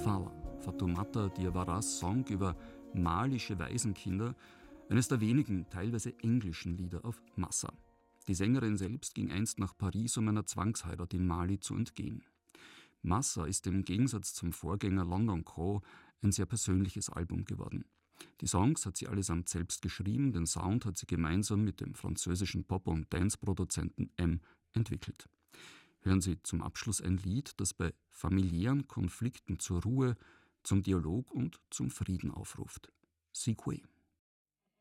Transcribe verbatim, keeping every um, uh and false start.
Fala, Fatoumata Diawaras Song über malische Waisenkinder, eines der wenigen, teilweise englischen Lieder auf Massa. Die Sängerin selbst ging einst nach Paris, um einer Zwangsheirat in Mali zu entgehen. Massa ist im Gegensatz zum Vorgänger London Crow ein sehr persönliches Album geworden. Die Songs hat sie allesamt selbst geschrieben, den Sound hat sie gemeinsam mit dem französischen Pop- und Dance-Produzenten M entwickelt. Hören Sie zum Abschluss ein Lied, das bei familiären Konflikten zur Ruhe, zum Dialog und zum Frieden aufruft. Sigwe.